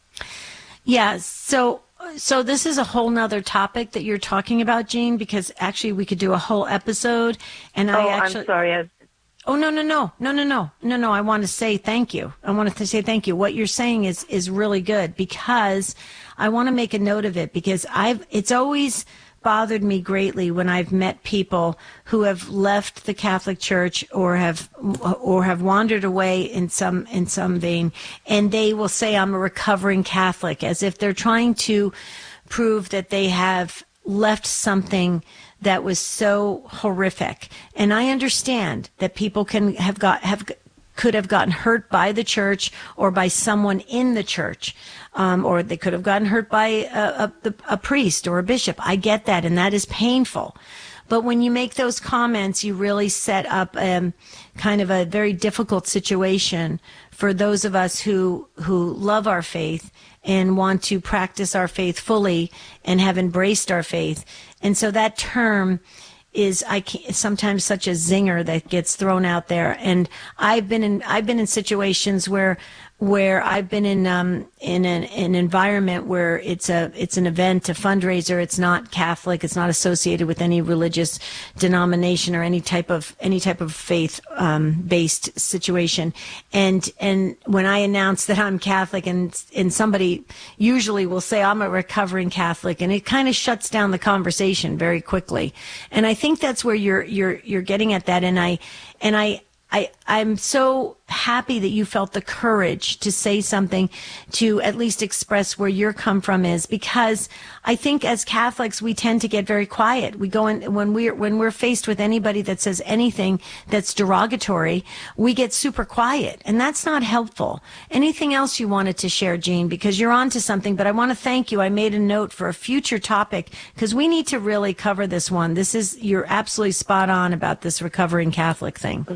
[SPEAKER 9] Yeah, so so this is a whole nother topic that you're talking about, Jean, because actually we could do a whole episode. And
[SPEAKER 16] oh,
[SPEAKER 9] I actually,
[SPEAKER 16] I'm sorry. I...
[SPEAKER 9] Oh no no no no no no no no! I want to say thank you. I wanted to say thank you. What you're saying is is really good, because I want to make a note of it, because I've it's always bothered me greatly when I've met people who have left the Catholic Church or have or have wandered away in some in some vein, and they will say, I'm a recovering Catholic, as if they're trying to prove that they have left something that was so horrific. And I understand that people can have got have could have gotten hurt by the church or by someone in the church. Um, or they could have gotten hurt by a, a, a priest or a bishop. I get that, and that is painful. But when you make those comments, you really set up um, kind of a very difficult situation for those of us who who love our faith and want to practice our faith fully and have embraced our faith. And so that term is I can't, sometimes such a zinger that gets thrown out there. And I've been in I've been in situations where where I've been in um, in an, an environment where it's a it's an event, a fundraiser. It's not Catholic. It's not associated with any religious denomination or any type of any type of faith um, based situation. And and when I announce that I'm Catholic, and and somebody usually will say I'm a recovering Catholic, and it kind of shuts down the conversation very quickly. And I think that's where you're you're you're getting at that. And I and I. I, I'm so happy that you felt the courage to say something, to at least express where your come from is, because I think as Catholics we tend to get very quiet. We go in when we're when we're faced with anybody that says anything that's derogatory, we get super quiet, and that's not helpful. Anything else you wanted to share, Jean, because you're on to something, but I want to thank you. I made a note for a future topic because we need to really cover this one. This is you're absolutely spot on about this recovering Catholic thing.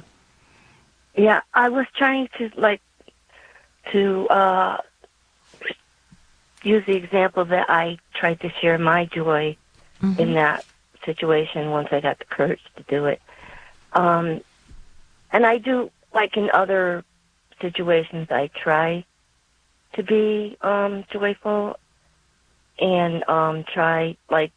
[SPEAKER 16] Yeah, I was trying to, like, to uh, use the example that I tried to share my joy mm-hmm. in that situation once I got the courage to do it. Um, and I do, like in other situations, I try to be um, joyful and um, try, like,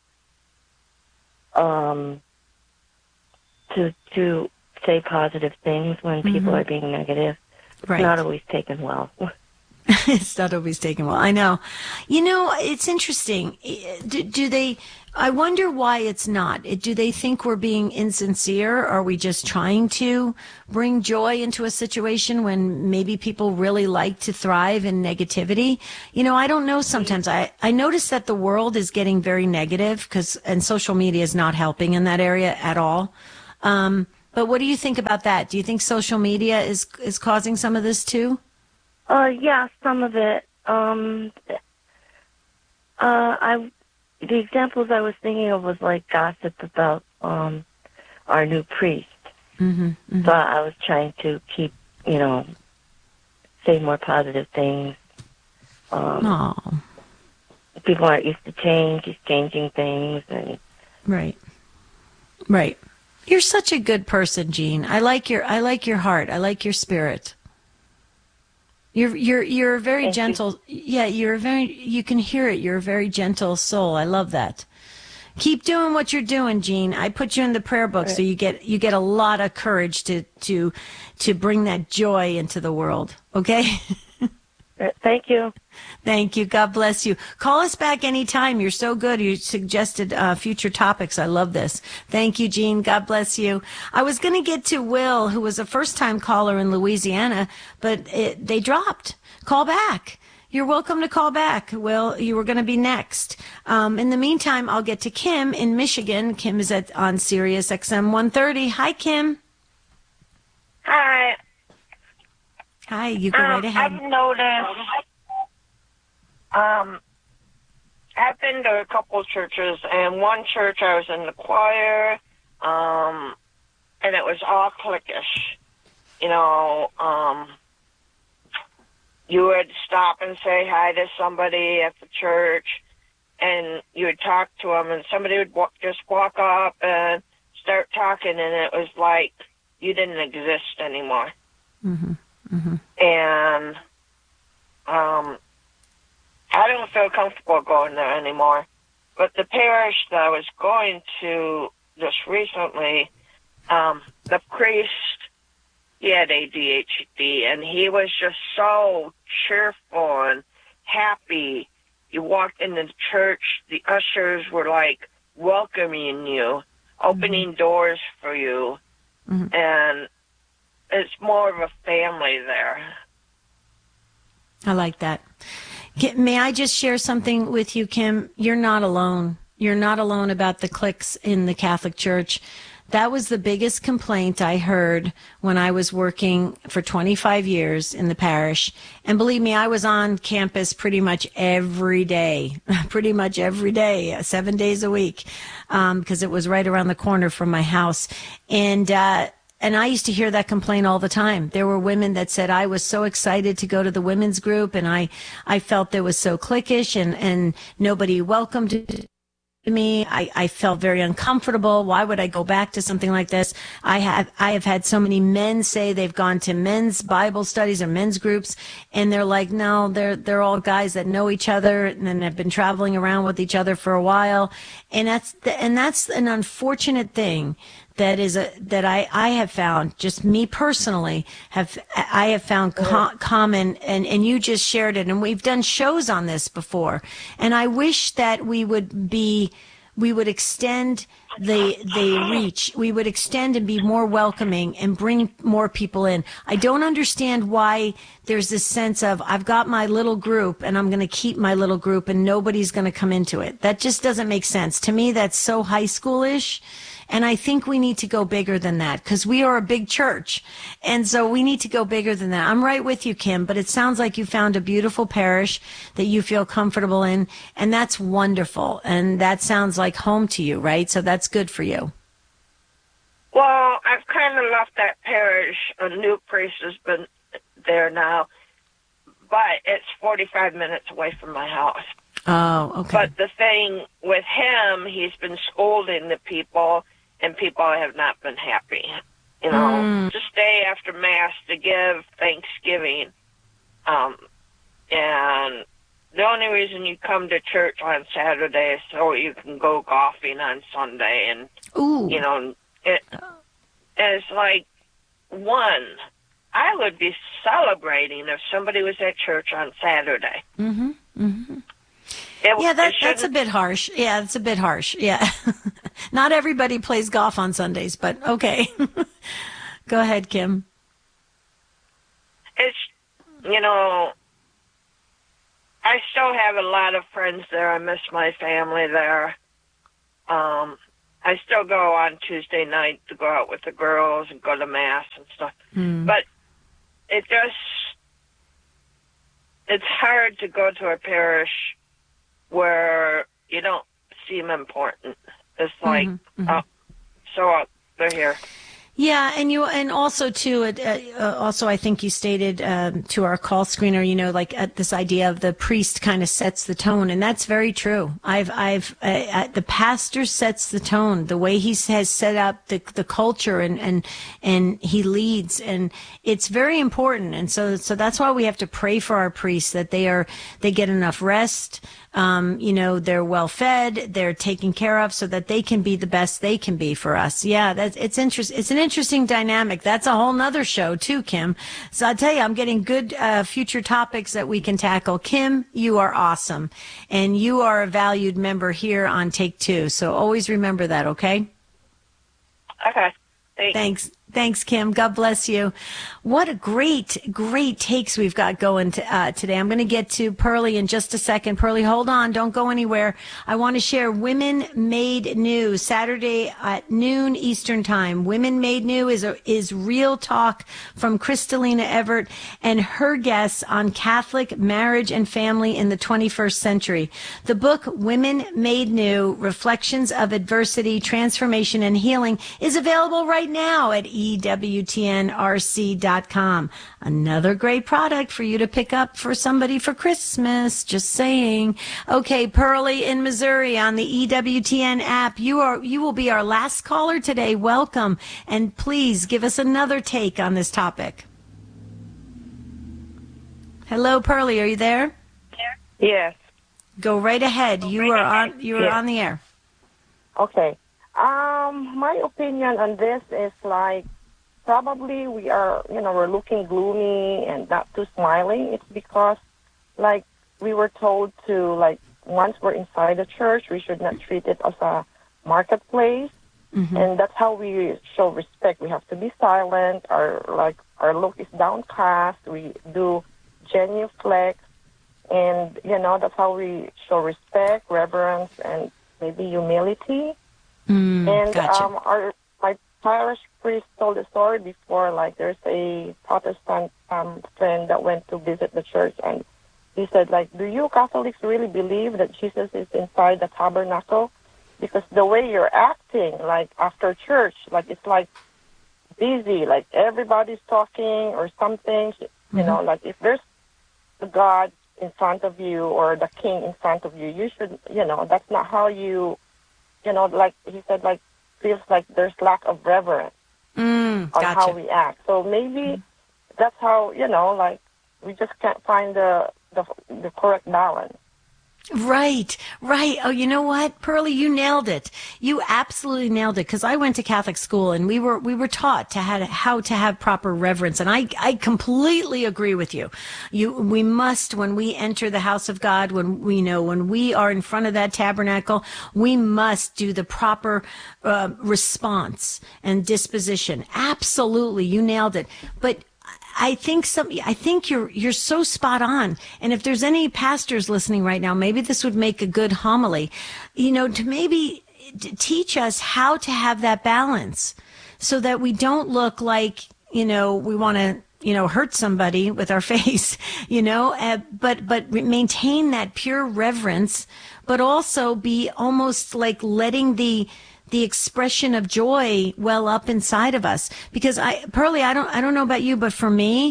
[SPEAKER 16] um, to to say positive things when people
[SPEAKER 9] Mhm.
[SPEAKER 16] are being negative.
[SPEAKER 9] Right.
[SPEAKER 16] It's not always taken well.
[SPEAKER 9] It's not always taken well. I know. You know, it's interesting. Do, do they, I wonder why it's not. Do they think we're being insincere? Are we just trying to bring joy into a situation when maybe people really like to thrive in negativity? You know, I don't know sometimes. I, I notice that the world is getting very negative because, and social media is not helping in that area at all. Um, but what do you think about that? Do you think social media is, is causing some of this too?
[SPEAKER 16] Uh, yeah, some of it. Um, uh, I, the examples I was thinking of was like gossip about um, our new priest.
[SPEAKER 9] Mm-hmm, mm-hmm.
[SPEAKER 16] So I was trying to keep, you know, say more positive things. Um,
[SPEAKER 9] Oh,
[SPEAKER 16] people aren't used to change. He's changing things, and
[SPEAKER 9] right, right. You're such a good person, Jean. I like your, I like your heart. I like your spirit. You're you're you're a very
[SPEAKER 16] Thank
[SPEAKER 9] gentle. You. Yeah, you're a very. You can hear it. You're a very gentle soul. I love that. Keep doing what you're doing, Jean. I put you in the prayer book, so you get you get a lot of courage to to to bring that joy into the world. Okay.
[SPEAKER 16] Thank you.
[SPEAKER 9] Thank you. God bless you. Call us back anytime. You're so good. You suggested uh, future topics. I love this. Thank you, Jean. God bless you. I was going to get to Will, who was a first-time caller in Louisiana, but it, they dropped. Call back. You're welcome to call back. Will, you were going to be next. Um, in the meantime, I'll get to Kim in Michigan. Kim is at on Sirius X M one thirty. Hi, Kim.
[SPEAKER 17] Hi.
[SPEAKER 9] Hi. You go
[SPEAKER 17] um,
[SPEAKER 9] right ahead.
[SPEAKER 17] I've noticed. Um, I've been to a couple churches, and one church I was in the choir, um, and it was all cliquish. You know, um, you would stop and say hi to somebody at the church, and you would talk to them, and somebody would walk, just walk up and start talking, and it was like you didn't exist anymore.
[SPEAKER 9] Mm-hmm. Mm-hmm.
[SPEAKER 17] And um, I don't feel comfortable going there anymore. But the parish that I was going to just recently, um, the priest, he had A D H D, and he was just so cheerful and happy. You walked into the church, the ushers were like welcoming you, opening mm-hmm. doors for you, mm-hmm. and it's more of a family there.
[SPEAKER 9] I like that. May I just share something with you, Kim? You're not alone. You're not alone about the cliques in the Catholic Church. That was the biggest complaint I heard when I was working for twenty-five years in the parish. And believe me, I was on campus pretty much every day, pretty much every day, seven days a week, um, because it was right around the corner from my house. And, uh, And I used to hear that complaint all the time. There were women that said, I was so excited to go to the women's group, and I, I felt it was so cliquish, and, and nobody welcomed me. I, I felt very uncomfortable. Why would I go back to something like this? I have, I have had so many men say they've gone to men's Bible studies or men's groups, and they're like, no, they're, they're all guys that know each other and then have been traveling around with each other for a while. And that's, the, and that's an unfortunate thing. That is a, that I, I have found, just me personally, have, I have found co- common, and, and you just shared it, and we've done shows on this before. And I wish that we would be, we would extend the, the reach. We would extend and be more welcoming and bring more people in. I don't understand why there's this sense of, I've got my little group and I'm going to keep my little group and nobody's going to come into it. That just doesn't make sense. To me, that's so high schoolish. And I think we need to go bigger than that, because we are a big church. And so we need to go bigger than that. I'm right with you, Kim, but it sounds like you found a beautiful parish that you feel comfortable in. And that's wonderful. And that sounds like home to you, right? So that's good for you.
[SPEAKER 17] Well, I've kind of left that parish. A new priest has been there now. But it's forty-five minutes away from my house.
[SPEAKER 9] Oh, okay.
[SPEAKER 17] But the thing with him, he's been scolding the people, and people have not been happy. You know,
[SPEAKER 9] Mm.
[SPEAKER 17] just stay after Mass to give Thanksgiving. Um, and the only reason you come to church on Saturday is so you can go golfing on Sunday. And,
[SPEAKER 9] Ooh.
[SPEAKER 17] you know, it, it's like, one, I would be celebrating if somebody was at church on Saturday.
[SPEAKER 9] Mm-hmm. Mm-hmm.
[SPEAKER 17] It,
[SPEAKER 9] Yeah, that,
[SPEAKER 17] it
[SPEAKER 9] that's a
[SPEAKER 17] shouldn't-
[SPEAKER 9] bit harsh. Yeah, it's a bit harsh. Yeah. Not everybody plays golf on Sundays, but okay. Go ahead, Kim.
[SPEAKER 17] It's, you know, I still have a lot of friends there. I miss my family there. Um, I still go on Tuesday night to go out with the girls and go to Mass and stuff.
[SPEAKER 9] Mm.
[SPEAKER 17] But it just, it's hard to go to a parish where you don't seem important. It's like,
[SPEAKER 9] Mhm, mhm.
[SPEAKER 17] oh, so uh, they're here.
[SPEAKER 9] Yeah, and you, and also too, uh, uh, also I think you stated um, to our call screener, you know, like uh, this idea of the priest kind of sets the tone, and that's very true. I've, I've, uh, uh, the pastor sets the tone, the way he has set up the the culture, and and and he leads, and it's very important, and so so that's why we have to pray for our priests that they are they get enough rest. Um, you know, they're well fed, they're taken care of so that they can be the best they can be for us. Yeah, that's, it's interest, it's an interesting dynamic. That's a whole nother show too, Kim. So I'll tell you, I'm getting good, uh, future topics that we can tackle. Kim, you are awesome. And you are a valued member here on Take Two. So always remember that, okay?
[SPEAKER 17] Okay. Thanks.
[SPEAKER 9] Thanks. Thanks, Kim. God bless you. What a great, great takes we've got going to, uh, today. I'm going to get to Pearlie in just a second. Pearlie, hold on. Don't go anywhere. I want to share Women Made New Saturday at noon Eastern Time. Women Made New is a, is real talk from Kristalina Everett and her guests on Catholic marriage and family in the twenty-first century. The book Women Made New, Reflections of Adversity, Transformation and Healing is available right now at E W T N R C dot com. Another great product for you to pick up for somebody for Christmas. Just saying. Okay, Pearlie in Missouri on the E W T N app. You are, you will be our last caller today. Welcome. And please give us another take on this topic. Hello, Pearlie. Are you there?
[SPEAKER 18] Yes.
[SPEAKER 9] Go right ahead. You are on, you are
[SPEAKER 18] Yes.
[SPEAKER 9] on the air.
[SPEAKER 18] Okay. Um, my opinion on this is like probably we are, you know, we're looking gloomy and not too smiling. It's because like we were told to like once we're inside the church, we should not treat it as a marketplace.
[SPEAKER 9] Mm-hmm.
[SPEAKER 18] And that's how we show respect. We have to be silent. Our like our look is downcast. We do genuflex, and you know that's how we show respect, reverence, and maybe humility.
[SPEAKER 9] Mm,
[SPEAKER 18] and
[SPEAKER 9] gotcha.
[SPEAKER 18] um, our my parish priest told a story before. Like there's a Protestant um, friend that went to visit the church, and he said, like, do you Catholics really believe that Jesus is inside the tabernacle? Because the way you're acting, like after church, like it's like busy, like everybody's talking or something. You
[SPEAKER 9] Mm-hmm.
[SPEAKER 18] know, like if there's the God in front of you or the King in front of you, you should, you know, that's not how you. You know, like he said, like feels like there's lack of reverence
[SPEAKER 9] Mm,
[SPEAKER 18] on
[SPEAKER 9] gotcha.
[SPEAKER 18] how we act. So maybe that's how, you know, like we just can't find the the, the correct balance.
[SPEAKER 9] Right, right. Oh, you know what, Pearlie, you nailed it. You absolutely nailed it. Because I went to Catholic school, and we were we were taught to have how to have proper reverence, and I I completely agree with you. You we must, when we enter the house of God, when we know when we are in front of that tabernacle, we must do the proper uh, response and disposition. Absolutely, you nailed it. But I think some, I think you're, you're so spot on. And if there's any pastors listening right now, maybe this would make a good homily, you know, to maybe t- teach us how to have that balance so that we don't look like, you know, we want to, you know, hurt somebody with our face, you know, uh, but, but maintain that pure reverence, but also be almost like letting the, the expression of joy well up inside of us. Because I, Pearlie, I don't, I don't know about you, but for me,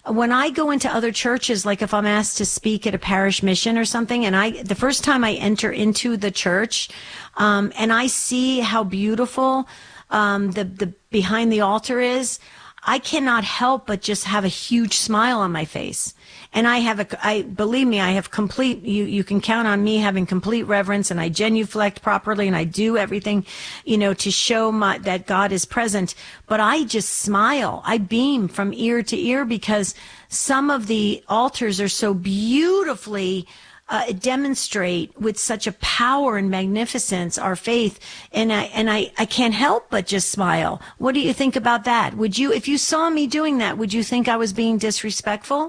[SPEAKER 9] when I go into other churches, like if I'm asked to speak at a parish mission or something, and I, the first time I enter into the church, um, and I see how beautiful, um, the, the behind the altar is, I cannot help but just have a huge smile on my face. And I have a, I, believe me, I have complete, you, you can count on me having complete reverence, and I genuflect properly, and I do everything, you know, to show my, that God is present. But I just smile. I beam from ear to ear because some of the altars are so beautifully Uh, demonstrate with such a power and magnificence our faith, and I and I, I can't help but just smile. What do you think about that? Would you, if you saw me doing that, would you think I was being disrespectful?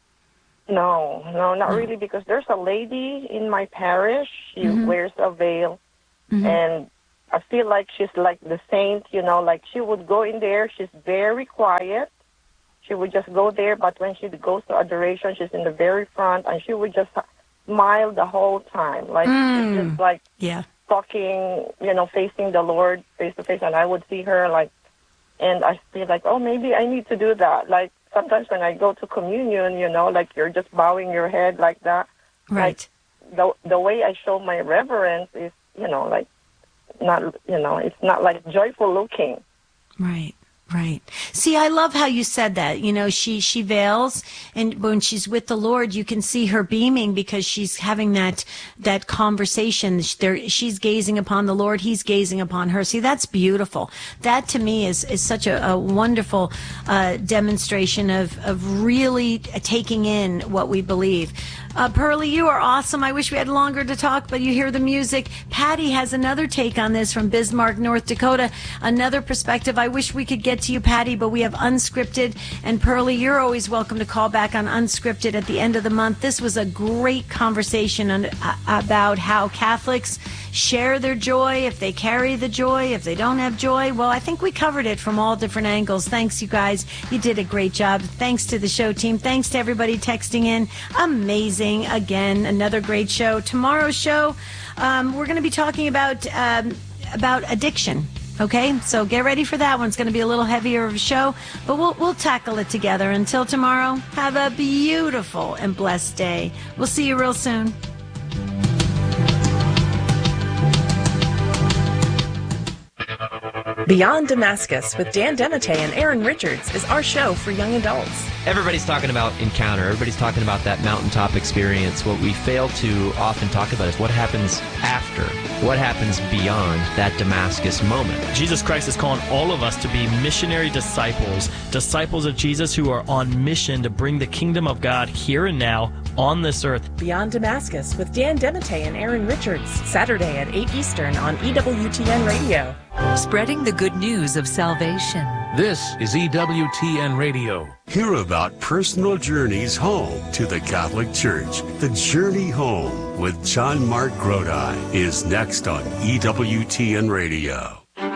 [SPEAKER 18] No, no, not really, because there's a lady in my parish. She
[SPEAKER 9] Mm-hmm.
[SPEAKER 18] wears a veil,
[SPEAKER 9] Mm-hmm.
[SPEAKER 18] and I feel like she's like the saint, you know, like she would go in there. She's very quiet. She would just go there, but when she goes to adoration, she's in the very front, and she would just smile the whole time, like
[SPEAKER 9] Mm.
[SPEAKER 18] just like
[SPEAKER 9] Yeah.
[SPEAKER 18] talking, you know, facing the Lord face to face. And I would see her like, and I feel like, oh, maybe I need to do that. Like sometimes when I go to communion, you know, like you're just bowing your head like that.
[SPEAKER 9] Right.
[SPEAKER 18] Like, the the way I show my reverence is, you know, like not, you know, it's not like joyful looking.
[SPEAKER 9] Right. Right. See, I love how you said that. You know, she, she veils, and when she's with the Lord, you can see her beaming because she's having that, that conversation. There, she's gazing upon the Lord. He's gazing upon her. See, that's beautiful. That to me is, is such a, a wonderful, uh, demonstration of, of really taking in what we believe. Uh, Pearlie, you are awesome. I wish we had longer to talk, but you hear the music. Patty has another take on this from Bismarck, North Dakota. Another perspective. I wish we could get to you, Patty, but we have Unscripted. And Pearlie, you're always welcome to call back on Unscripted at the end of the month. This was a great conversation on, uh, about how Catholics share their joy, if they carry the joy, if they don't have joy. Well, I think we covered it from all different angles. Thanks, you guys. You did a great job. Thanks to the show team. Thanks to everybody texting in. Amazing. Again, another great show. Tomorrow's show, um, we're going to be talking about um, about addiction. Okay, so get ready for that one. It's going to be a little heavier of a show, but we'll we'll tackle it together. Until tomorrow, have a beautiful and blessed day. We'll see you real soon.
[SPEAKER 19] Beyond Damascus with Dan Demite and Aaron Richards is our show for young adults.
[SPEAKER 20] Everybody's talking about encounter. Everybody's talking about that mountaintop experience. What we fail to often talk about is what happens after. What happens beyond that Damascus moment.
[SPEAKER 21] Jesus Christ is calling all of us to be missionary disciples, disciples of Jesus who are on mission to bring the kingdom of God here and now on this earth.
[SPEAKER 19] Beyond Damascus with Dan Demite and Aaron Richards, Saturday at eight Eastern on E W T N Radio.
[SPEAKER 22] Spreading the good news of salvation.
[SPEAKER 23] This is E W T N Radio.
[SPEAKER 24] Hear about personal journeys home to the Catholic Church. The Journey Home with John Mark Grodi is next on E W T N Radio.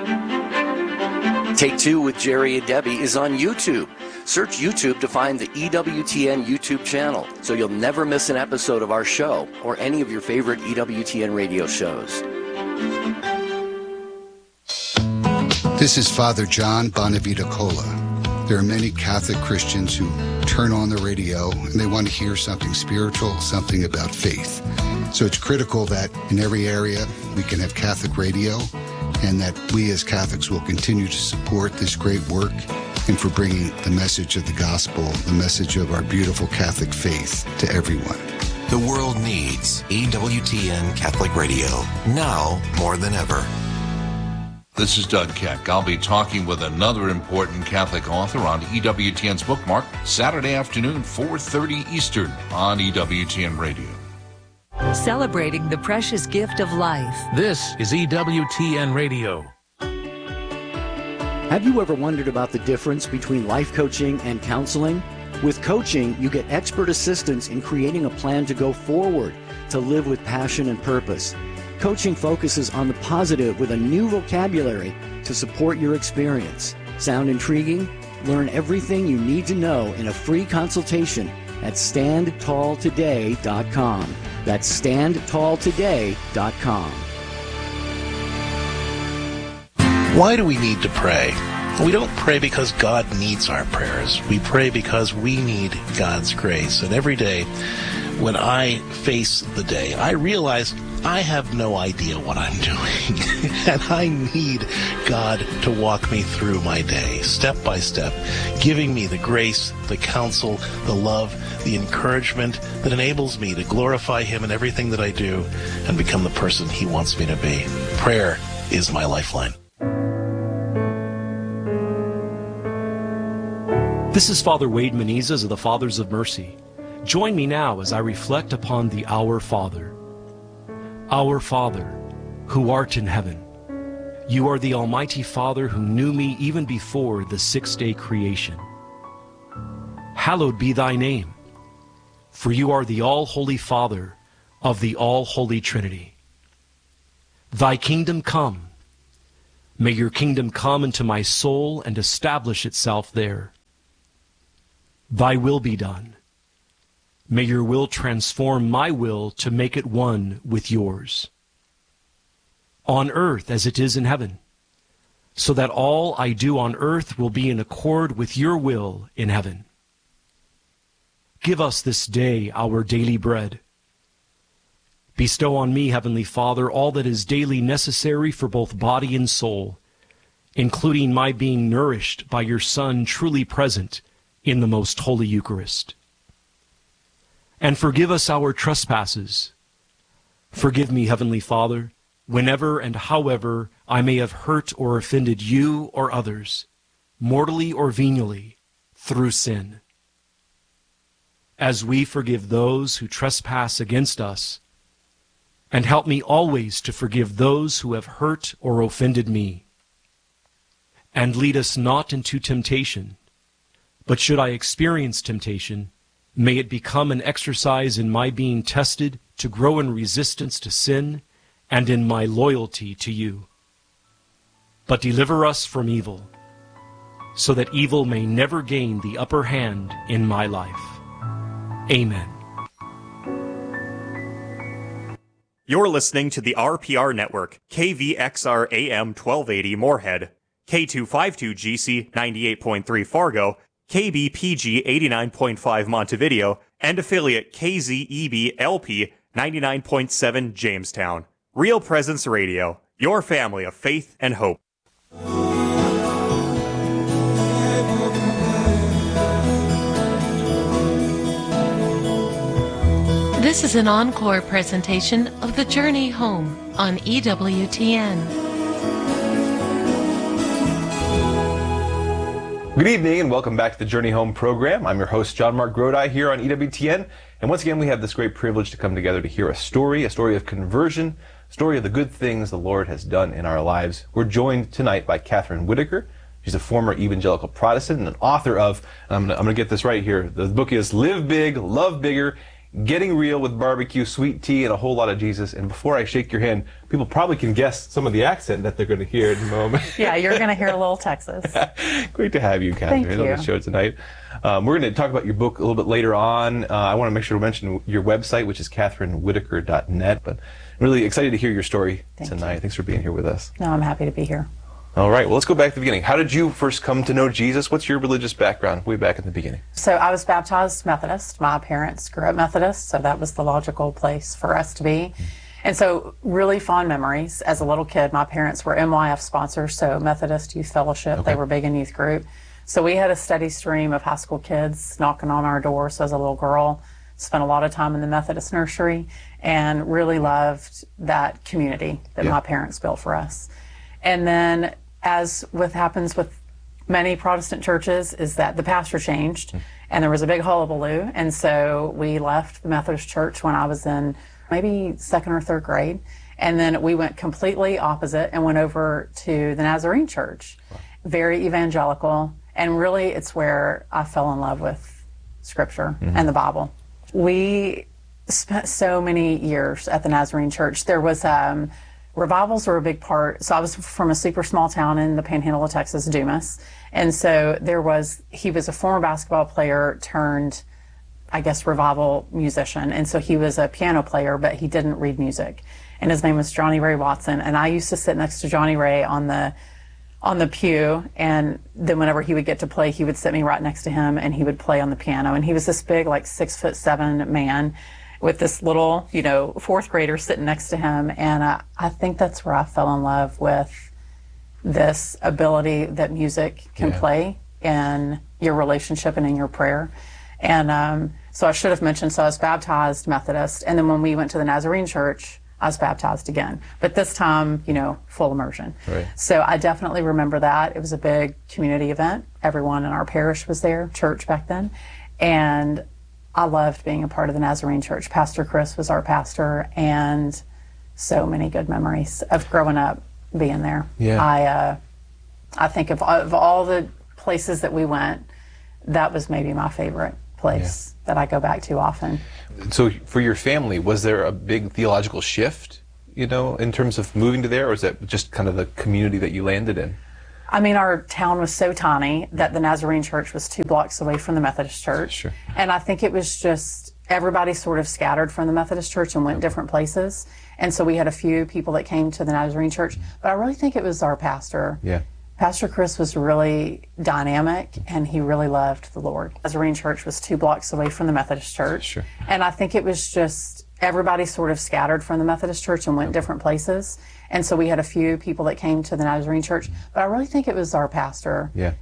[SPEAKER 25] Take Two with Jerry and Debbie is on YouTube. Search YouTube to find the E W T N YouTube channel so you'll never miss an episode of our show or any of your favorite E W T N radio shows.
[SPEAKER 26] This is Father John Bonavita Cola. There are many Catholic Christians who turn on the radio and they want to hear something spiritual, something about faith. So it's critical that in every area we can have Catholic radio and that we as Catholics will continue to support this great work and for bringing the message of the gospel, the message of our beautiful Catholic faith to everyone.
[SPEAKER 27] The world needs E W T N Catholic Radio, now more than ever.
[SPEAKER 28] This is Doug Keck. I'll be talking with another important Catholic author on E W T N's Bookmark, Saturday afternoon, four thirty Eastern on E W T N Radio.
[SPEAKER 22] Celebrating the precious gift of life.
[SPEAKER 23] This is E W T N Radio.
[SPEAKER 29] Have you ever wondered about the difference between life coaching and counseling? With coaching, you get expert assistance in creating a plan to go forward, to live with passion and purpose. Coaching focuses on the positive with a new vocabulary to support your experience. Sound intriguing? Learn everything you need to know in a free consultation at stand tall today dot com. That's stand tall today dot com.
[SPEAKER 30] Why do we need to pray?
[SPEAKER 1] We don't pray because God needs our prayers. We pray because we need God's grace. And every day when I face the day, I realize I have no idea what I'm doing. And I need God to walk me through my day, step by step, giving me the grace, the counsel, the love, the encouragement that enables me to glorify Him in everything that I do and become the person He wants me to be. Prayer is my lifeline.
[SPEAKER 2] This is Father Wade Menezes of the Fathers of Mercy. Join me now as I reflect upon the Our Father. Our Father, who art in heaven, you are the Almighty Father who knew me even before the six-day creation. Hallowed be thy name, for you are the all-holy Father of the all-holy Trinity. Thy kingdom come. May your kingdom come into my soul and establish itself there. Thy will be done. May your will transform my will to make it one with yours. On earth as it is in heaven, so that all I do on earth will be in accord with your will in heaven. Give us this day our daily bread. Bestow on me, Heavenly Father, all that is daily necessary for both body and soul, including my being nourished by your Son truly present in the most holy Eucharist. And forgive us our trespasses. Forgive me, Heavenly Father, whenever and however I may have hurt or offended you or others, mortally or venially, through sin. As we forgive those who trespass against us, and help me always to forgive those who have hurt or offended me. And lead us not into temptation, but should I experience temptation, may it become an exercise in my being tested to grow in resistance to sin and in my loyalty to you. But deliver us from evil, so that evil may never gain the upper hand in my life. Amen.
[SPEAKER 3] You're listening to the R P R Network, K V X R A M twelve eighty Moorhead, K two fifty-two G C ninety-eight point three Fargo, K B P G eighty-nine point five Montevideo, and affiliate K Z E B L P ninety-nine point seven Jamestown. Real Presence Radio, your family of faith and hope.
[SPEAKER 4] This is an encore presentation of The Journey Home on E W T N.
[SPEAKER 5] Good evening and welcome back to the Journey Home program. I'm your host, John Mark Grodi, here on E W T N. And once again, we have this great privilege to come together to hear a story, a story of conversion, a story of the good things the Lord has done in our lives. We're joined tonight by Catherine Whitaker. She's a former evangelical Protestant and an author of, and I'm going to get this right here, the book is Live Big, Love Bigger, Getting Real with Barbecue, Sweet Tea, and a Whole Lot of Jesus. And before I shake your hand, people probably can guess some of the accent that they're going to hear in a moment.
[SPEAKER 6] Yeah, you're going to hear a little Texas.
[SPEAKER 5] Great to have you, Catherine,
[SPEAKER 6] Thank you.
[SPEAKER 5] on the show tonight. Um, we're going to talk about your book a little bit later on. Uh, I want to make sure to mention your website, which is catherine whitaker dot net. But I'm really excited to hear your story Thank tonight. You. Thanks for being here with us.
[SPEAKER 6] No, I'm happy to be here.
[SPEAKER 5] All right, well, let's go back to the beginning. How did you first come to know Jesus? What's your religious background way back in the beginning?
[SPEAKER 6] So I was baptized Methodist. My parents grew up Methodist, so that was the logical place for us to be. Mm-hmm. And so really fond memories. As a little kid, my parents were M Y F sponsors, so Methodist Youth Fellowship. Okay. They were big in youth group. So we had a steady stream of high school kids knocking on our doors. So as a little girl, spent a lot of time in the Methodist nursery and really loved that community that yeah. my parents built for us. And then, as what happens with many Protestant churches, is that the pastor changed mm. and there was a big hullabaloo. And so we left the Methodist church when I was in maybe second or third grade. And then we went completely opposite and went over to the Nazarene church. Wow. Very evangelical. And really it's where I fell in love with Scripture mm-hmm. and the Bible. We spent so many years at the Nazarene church. There was... um Revivals were a big part. So I was from a super small town in the Panhandle of Texas, Dumas. And so there was, he was a former basketball player turned, I guess, revival musician. And so he was a piano player, but he didn't read music. And his name was Johnny Ray Watson. And I used to sit next to Johnny Ray on the on the pew, and then whenever he would get to play, he would sit me right next to him, and he would play on the piano. And he was this big, like six foot seven man with this little, you know, fourth grader sitting next to him. And I, I think that's where I fell in love with this ability that music can
[SPEAKER 5] Yeah.
[SPEAKER 6] play in your relationship and in your prayer. And um, so I should have mentioned, so I was baptized Methodist, and then when we went to the Nazarene church, I was baptized again, but this time, you know, full immersion.
[SPEAKER 5] Right.
[SPEAKER 6] So I definitely remember that. It was a big community event. Everyone in our parish was there, church back then. And I loved being a part of the Nazarene church. Pastor Chris was our pastor, and so many good memories of growing up being there.
[SPEAKER 5] Yeah.
[SPEAKER 6] I, uh, I think of, of all the places that we went, that was maybe my favorite place that I go back to often.
[SPEAKER 5] So for your family, was there a big theological shift, you know, in terms of moving to there, or is that just kind of the community that you landed in?
[SPEAKER 6] I mean, our town was so tiny that the Nazarene church was two blocks away from the Methodist church.
[SPEAKER 5] Sure.
[SPEAKER 6] And I think it was just everybody sort of scattered from the Methodist church and went different places. And so we had a few people that came to the Nazarene church, but I really think it was our pastor.
[SPEAKER 5] Yeah.
[SPEAKER 6] Pastor Chris was really dynamic, and he really loved the Lord. Nazarene church was two blocks away from the Methodist church.
[SPEAKER 5] Sure.
[SPEAKER 6] And I think it was just everybody sort of scattered from the Methodist church and went different places. And so we had a few people that came to the Nazarene church, but I really think it was our pastor.
[SPEAKER 5] Yeah.